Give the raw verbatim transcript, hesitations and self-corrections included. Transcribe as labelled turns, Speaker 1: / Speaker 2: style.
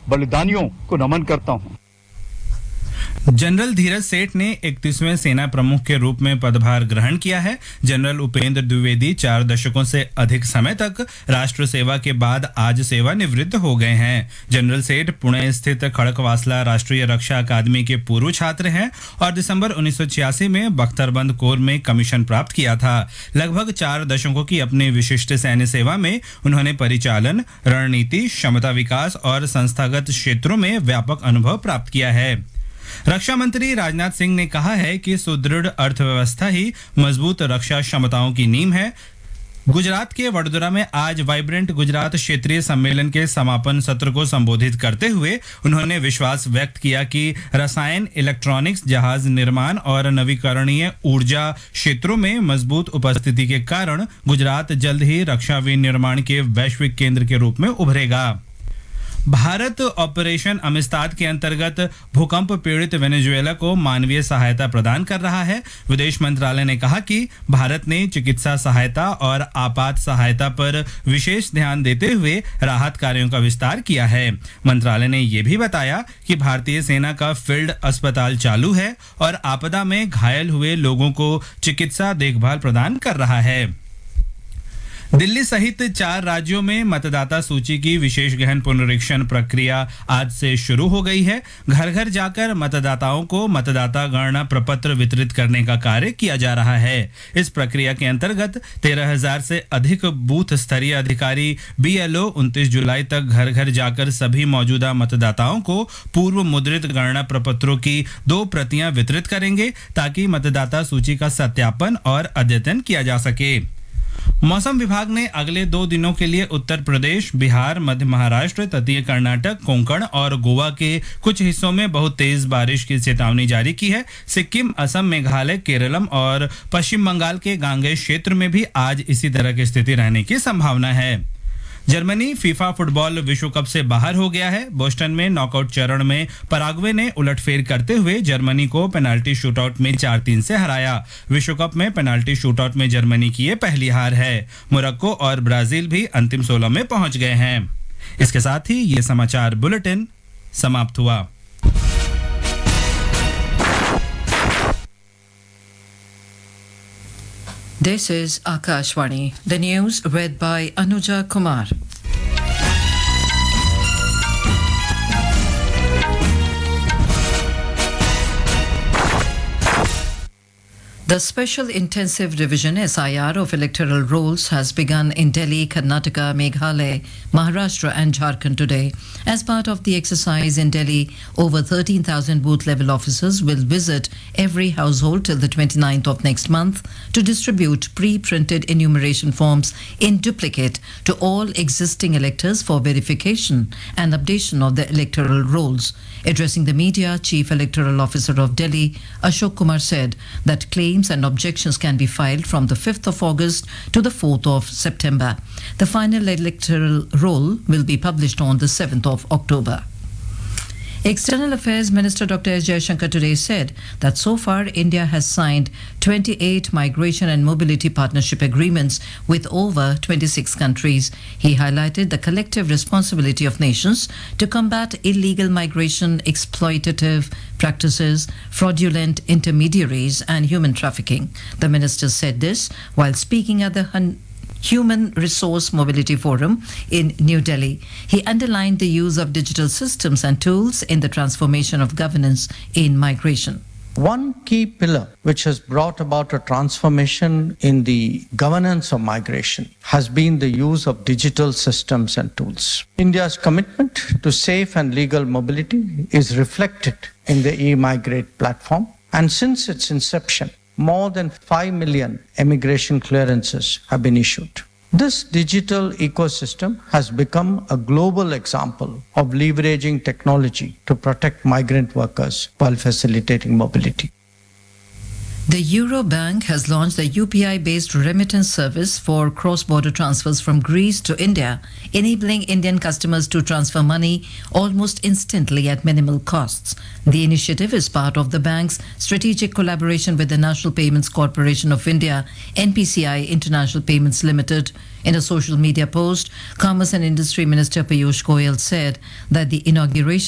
Speaker 1: बलिदानियों को नमन करता हूं।
Speaker 2: जनरल धीरज सेठ ने इकतीसवें सेना प्रमुख के रूप में पदभार ग्रहण किया है। जनरल उपेंद्र द्विवेदी चार दशकों से अधिक समय तक राष्ट्र सेवा के बाद आज सेवानिवृत्त हो गए हैं। जनरल सेठ पुणे स्थित खड़कवासला राष्ट्रीय रक्षा अकादमी के पूर्व छात्र हैं और दिसंबर उन्नीस सौ छियासी में बख्तरबंद कोर में कमीशन प्राप्त किया था। लगभग चार दशकों की अपनी विशिष्ट सैन्य सेवा में उन्होंने परिचालन, रणनीति, क्षमता विकास और संस्थागत क्षेत्रों में व्यापक अनुभव प्राप्त किया है। रक्षा मंत्री राजनाथ सिंह ने कहा है कि सुदृढ़ अर्थव्यवस्था ही मजबूत रक्षा क्षमताओं की नींव है। गुजरात के वडोदरा में आज वाइब्रेंट गुजरात क्षेत्रीय सम्मेलन के समापन सत्र को संबोधित करते हुए उन्होंने विश्वास व्यक्त किया कि रसायन, इलेक्ट्रॉनिक्स, जहाज निर्माण और नवीकरणीय ऊर्जा क्षेत्रों में मजबूत उपस्थिति के कारण गुजरात जल्द ही रक्षा विनिर्माण के वैश्विक केंद्र के रूप में उभरेगा। भारत ऑपरेशन अमिस्ताद के अंतर्गत भूकंप पीड़ित वेनेजुएला को मानवीय सहायता प्रदान कर रहा है। विदेश मंत्रालय ने कहा कि भारत ने चिकित्सा सहायता और आपात सहायता पर विशेष ध्यान देते हुए राहत कार्यों का विस्तार किया है। मंत्रालय ने यह भी बताया कि भारतीय सेना का फील्ड अस्पताल चालू है और आपदा में घायल हुए लोगों को चिकित्सा देखभाल प्रदान कर रहा है। दिल्ली सहित चार राज्यों में मतदाता सूची की विशेष गहन पुनरीक्षण प्रक्रिया आज से शुरू हो गई है। घर घर जाकर मतदाताओं को मतदाता गणना प्रपत्र वितरित करने का कार्य किया जा रहा है। इस प्रक्रिया के अंतर्गत तेरह हजार से अधिक बूथ स्तरीय अधिकारी बीएलओ उनतीस जुलाई तक घर घर जाकर सभी मौजूदा मतदाताओं को पूर्व मुद्रित गणना प्रपत्रों की दो प्रतियां वितरित करेंगे ताकि मतदाता सूची का सत्यापन और अद्यतन किया जा सके। मौसम विभाग ने अगले दो दिनों के लिए उत्तर प्रदेश, बिहार, मध्य महाराष्ट्र, तटीय कर्नाटक, कोंकण और गोवा के कुछ हिस्सों में बहुत तेज बारिश की चेतावनी जारी की है। सिक्किम, असम, मेघालय, केरलम और पश्चिम बंगाल के गांगेय क्षेत्र में भी आज इसी तरह की स्थिति रहने की संभावना है। जर्मनी फीफा फुटबॉल विश्व कप से बाहर हो गया है। बोस्टन में नॉकआउट चरण में पराग्वे ने उलटफेर करते हुए जर्मनी को पेनाल्टी शूटआउट में चार तीन से हराया। विश्व कप में पेनाल्टी शूटआउट में जर्मनी की ये पहली हार है। मोरक्को और ब्राजील भी अंतिम सोलह में पहुंच गए हैं। इसके साथ ही ये समाचार बुलेटिन समाप्त हुआ।
Speaker 3: This is Akashvani. The news read by Anuja Kumar. The Special Intensive Revision S I R of electoral rolls has begun in Delhi, Karnataka, Meghalaya, Maharashtra and Jharkhand today. As part of the exercise in Delhi, over thirteen thousand booth-level officers will visit every household till the twenty-ninth of next month to distribute pre-printed enumeration forms in duplicate to all existing electors for verification and updation of the electoral rolls. Addressing the media, Chief Electoral Officer of Delhi, Ashok Kumar said that claims and objections can be filed from the fifth of August to the fourth of September. The final electoral roll will be published on the seventh of October. External Affairs Minister Doctor S. Jaishankar today said that so far India has signed twenty-eight migration and mobility partnership agreements with over twenty-six countries. He highlighted the collective responsibility of nations to combat illegal migration, exploitative practices, fraudulent intermediaries and human trafficking. The minister said this while speaking at the Hun- Human Resource Mobility Forum in New Delhi. He underlined the use of digital systems and tools in the transformation of governance in migration.
Speaker 4: One key pillar which has brought about a transformation in the governance of migration has been the use of digital systems and tools. India's commitment to safe and legal mobility is reflected in the e-migrate platform, and since its inception, more than five million immigration clearances have been issued. This digital ecosystem has become a global example of leveraging technology to protect migrant workers while facilitating mobility.
Speaker 3: The Euro Bank has launched a U P I-based remittance service for cross-border transfers from Greece to India, enabling Indian customers to transfer money almost instantly at minimal costs. The initiative is part of the bank's strategic collaboration with the National Payments Corporation of India, N P C I International Payments Limited. In a social media post, Commerce and Industry Minister Piyush Goyal said that the inauguration